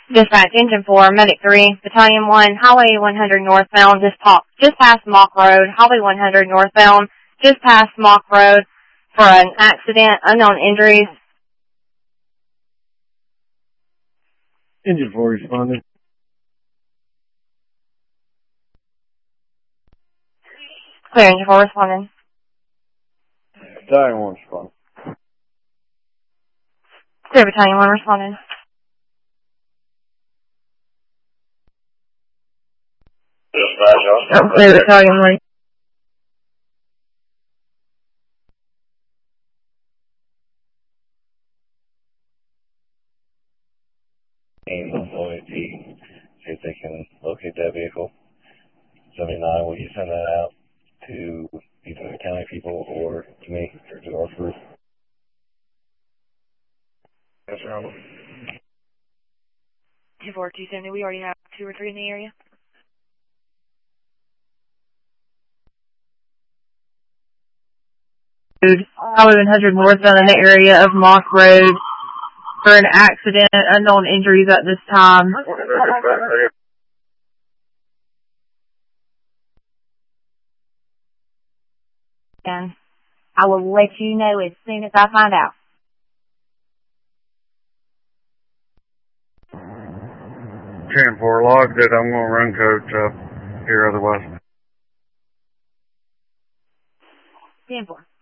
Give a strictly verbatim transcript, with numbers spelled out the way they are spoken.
Dispatch, Engine four, Medic three, Battalion one, Highway one hundred northbound, just, pop, just past Mock Road, Highway one hundred northbound, just past Mock Road for an accident, unknown injuries. Engine four responding. Clear, Engine four responding. Battalion one responding. Clear, Battalion one responding. Oh, clear, Battalion one. O A T, see if they can locate that vehicle. seventy-nine, will you send that out to either the county people or to me, or to our group? Yes, sir. two four two seventy, we already have two or three in the area. Highway one hundred northbound in the area of Mock Road for an accident, unknown injuries at this time. And I will let you know as soon as I find out. ten four, logged it. I'm going to run codes up here otherwise. ten four.